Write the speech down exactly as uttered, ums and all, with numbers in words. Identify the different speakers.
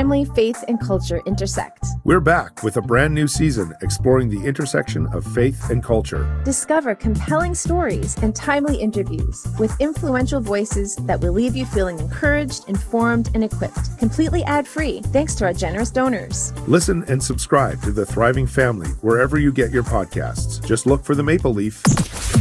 Speaker 1: family, faith, and culture intersect.
Speaker 2: We're back with a brand new season exploring the intersection of faith and culture.
Speaker 1: Discover compelling stories and timely interviews with influential voices that will leave you feeling encouraged, informed, and equipped, completely ad-free, thanks to our generous donors.
Speaker 2: Listen and subscribe to The Thriving Family wherever you get your podcasts. Just look for the Maple Leaf.